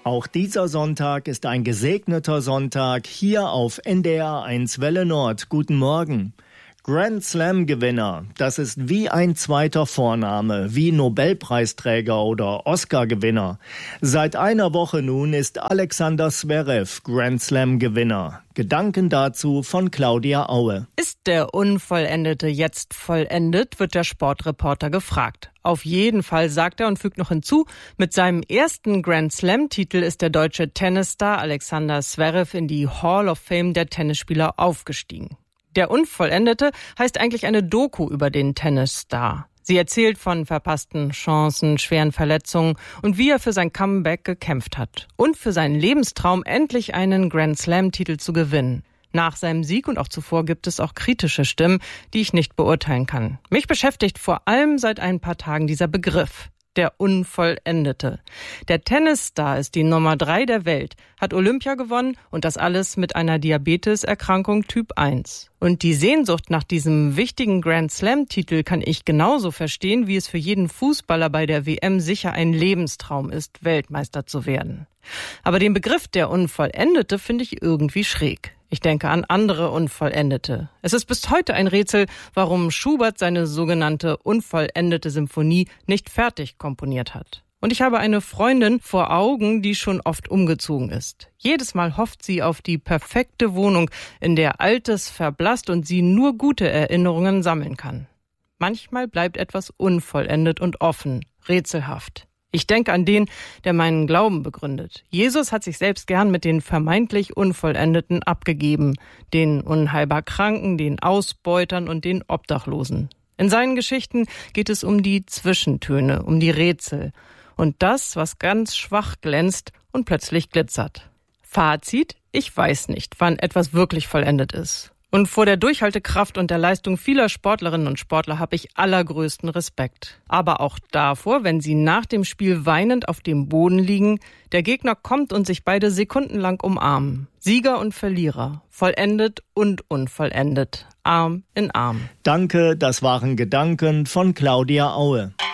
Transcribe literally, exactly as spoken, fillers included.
Auch dieser Sonntag ist ein gesegneter Sonntag hier auf N D R eins Welle Nord. Guten Morgen. Grand Slam-Gewinner, das ist wie ein zweiter Vorname, wie Nobelpreisträger oder Oscar-Gewinner. Seit einer Woche nun ist Alexander Zverev Grand Slam-Gewinner. Gedanken dazu von Claudia Aue. Ist der Unvollendete jetzt vollendet, wird der Sportreporter gefragt. Auf jeden Fall, sagt er und fügt noch hinzu, mit seinem ersten Grand Slam-Titel ist der deutsche Tennisstar Alexander Zverev in die Hall of Fame der Tennisspieler aufgestiegen. Der Unvollendete heißt eigentlich eine Doku über den Tennisstar. Sie erzählt von verpassten Chancen, schweren Verletzungen und wie er für sein Comeback gekämpft hat. Und für seinen Lebenstraum, endlich einen Grand Slam-Titel zu gewinnen. Nach seinem Sieg und auch zuvor gibt es auch kritische Stimmen, die ich nicht beurteilen kann. Mich beschäftigt vor allem seit ein paar Tagen dieser Begriff. Der Unvollendete. Der Tennisstar ist die Nummer drei der Welt, hat Olympia gewonnen und das alles mit einer Diabeteserkrankung Typ eins. Und die Sehnsucht nach diesem wichtigen Grand Slam-Titel kann ich genauso verstehen, wie es für jeden Fußballer bei der W M sicher ein Lebenstraum ist, Weltmeister zu werden. Aber den Begriff der Unvollendete finde ich irgendwie schräg. Ich denke an andere Unvollendete. Es ist bis heute ein Rätsel, warum Schubert seine sogenannte unvollendete Symphonie nicht fertig komponiert hat. Und ich habe eine Freundin vor Augen, die schon oft umgezogen ist. Jedes Mal hofft sie auf die perfekte Wohnung, in der Altes verblasst und sie nur gute Erinnerungen sammeln kann. Manchmal bleibt etwas unvollendet und offen, rätselhaft. Ich denke an den, der meinen Glauben begründet. Jesus hat sich selbst gern mit den vermeintlich Unvollendeten abgegeben, den unheilbar Kranken, den Ausbeutern und den Obdachlosen. In seinen Geschichten geht es um die Zwischentöne, um die Rätsel und das, was ganz schwach glänzt und plötzlich glitzert. Fazit: Ich weiß nicht, wann etwas wirklich vollendet ist. Und vor der Durchhaltekraft und der Leistung vieler Sportlerinnen und Sportler habe ich allergrößten Respekt. Aber auch davor, wenn sie nach dem Spiel weinend auf dem Boden liegen, der Gegner kommt und sich beide sekundenlang umarmen. Sieger und Verlierer, vollendet und unvollendet, Arm in Arm. Danke, das waren Gedanken von Claudia Aue.